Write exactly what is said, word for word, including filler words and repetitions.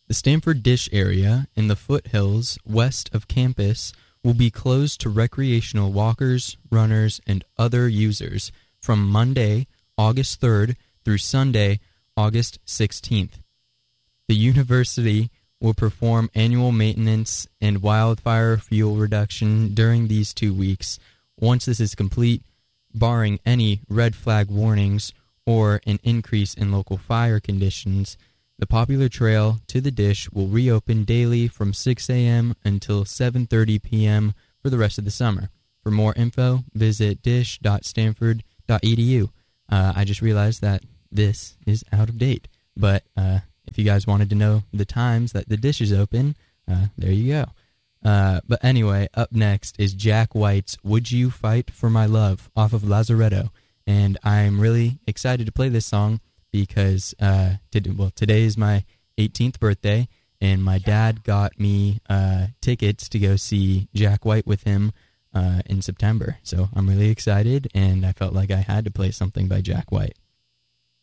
The Stanford Dish area in the foothills west of campus will be closed to recreational walkers, runners, and other users from Monday, August third through Sunday, August sixteenth. The university will perform annual maintenance and wildfire fuel reduction during these two weeks. Once this is complete, barring any red flag warnings or an increase in local fire conditions, the popular trail to the Dish will reopen daily from six a.m. until seven thirty p.m. for the rest of the summer. For more info, visit dish dot stanford dot e d u. Uh, I just realized that this is out of date, but uh, if you guys wanted to know the times that the Dish is open, uh, there you go. Uh, but anyway, up next is Jack White's Would You Fight for My Love off of Lazaretto, and I'm really excited to play this song because uh, did, well, today is my eighteenth birthday, and my dad got me uh, tickets to go see Jack White with him uh, in September. So I'm really excited, and I felt like I had to play something by Jack White.